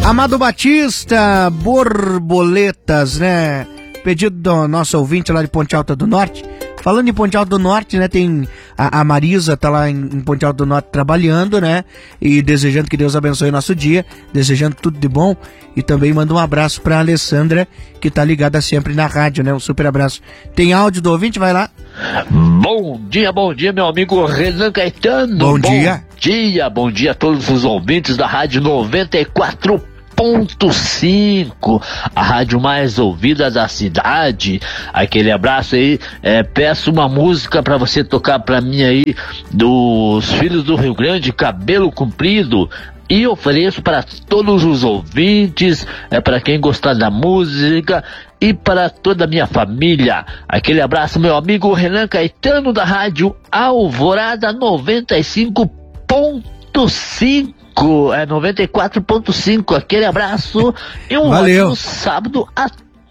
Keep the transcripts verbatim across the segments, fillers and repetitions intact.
Amado Batista, borboletas, né? Pedido do nosso ouvinte lá de Ponte Alta do Norte. Falando em Ponte Alta do Norte, né? Tem a, a Marisa tá lá em, em Ponte Alta do Norte trabalhando, né? E desejando que Deus abençoe o nosso dia, desejando tudo de bom. E também manda um abraço pra Alessandra, que tá ligada sempre na rádio, né? Um super abraço. Tem áudio do ouvinte? Vai lá. Bom dia, bom dia, meu amigo Renan Caetano. Bom dia. Bom dia, bom dia a todos os ouvintes da Rádio noventa e quatro ponto cinco, a rádio mais ouvida da cidade. Aquele abraço aí, é, peço uma música pra você tocar pra mim aí, dos Filhos do Rio Grande, Cabelo Comprido, e ofereço para todos os ouvintes, é, para quem gostar da música e para toda a minha família. Aquele abraço, meu amigo Renan Caetano, da rádio Alvorada noventa e cinco ponto cinco. É noventa e quatro ponto cinco, aquele abraço e um Valeu. ótimo sábado a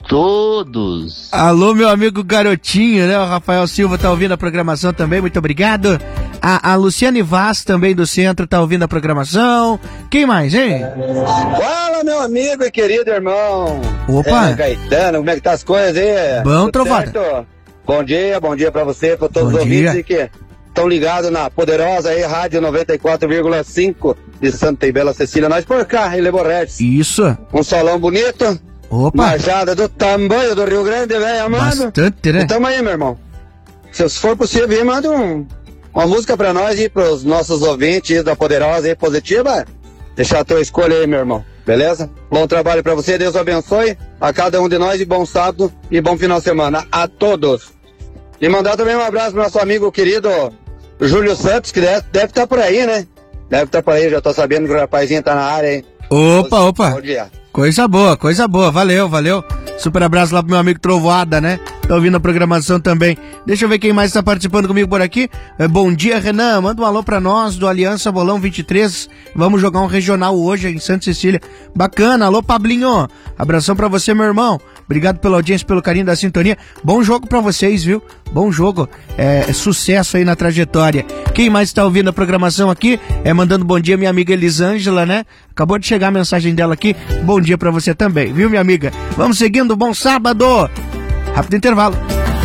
todos. Alô, meu amigo garotinho, né? O Rafael Silva tá ouvindo a programação também, muito obrigado. A, a Luciane Vaz também do centro tá ouvindo a programação. Quem mais, hein? Fala, meu amigo e querido irmão. Opa. É, Caetano, como é que tá as coisas aí? Bom, Tudo Trovada. certo? Bom dia, bom dia pra você, pra todos Bom os ouvintes dia. que estão ligados na poderosa aí, Rádio noventa e quatro vírgula cinco de Santa e Bela Cecília. Nós por cá, em Leborretes. Isso. Um solão bonito. Opa. Marjada do tamanho do Rio Grande, velho, amado. Bastante, né? Então aí, meu irmão. Se for possível, manda um, uma música pra nós e pros nossos ouvintes da Poderosa aí, positiva. Deixar a tua escolha aí, meu irmão. Beleza? Bom trabalho pra você, Deus abençoe a cada um de nós e bom sábado e bom final de semana a todos. E mandar também um abraço pro nosso amigo querido Júlio Santos, que deve estar tá por aí, né? Deve estar tá por aí, já tô sabendo que o rapazinho tá na área aí. Opa, opa. Bom dia. Coisa boa, coisa boa. Valeu, valeu. Super abraço lá pro meu amigo Trovoada, né? Tá ouvindo a programação também. Deixa eu ver quem mais tá participando comigo por aqui. É, bom dia, Renan. Manda um alô pra nós do Aliança Bolão vinte e três. Vamos jogar um regional hoje em Santa Cecília. Bacana. Alô, Pablinho. Abração pra você, meu irmão. Obrigado pela audiência, pelo carinho da sintonia. Bom jogo pra vocês, viu? Bom jogo. É, sucesso aí na trajetória. Quem mais tá ouvindo a programação aqui? É mandando bom dia, minha amiga Elisângela, né? Acabou de chegar a mensagem dela aqui. Bom dia pra você também, viu, minha amiga? Vamos seguindo. Bom sábado. Rápido intervalo.